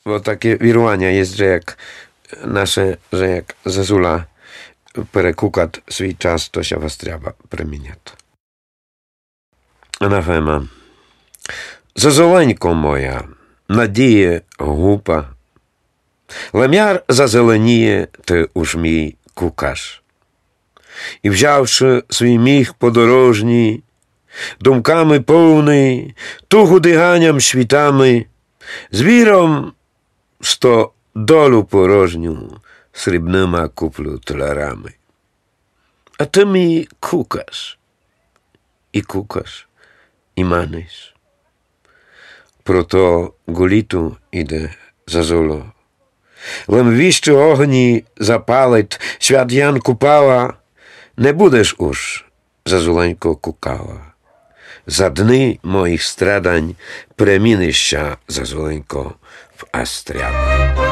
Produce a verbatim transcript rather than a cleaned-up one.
Bo takie wirування jest, że jak nasze, że jak Zezula perekukat swój czas, to się was trzeba premieniać. Анафема. Зозоленько моя, надіє гупа, лем'яр зазеленіє, ти уж мій кукаш. І взявши свій міг подорожній, думками повний, тугу диганням світами, з віром сто долю порожню срібнима куплю таларами. А ти мій кукаш, і кукаш, і маниш. Прото гуліту іде Зазуло. Лем віщо огні запалить, свят Ян Купала, не будеш уж, Зазуленько, кукала. За дни моїх страдань премінища, Зазуленько, в астряла.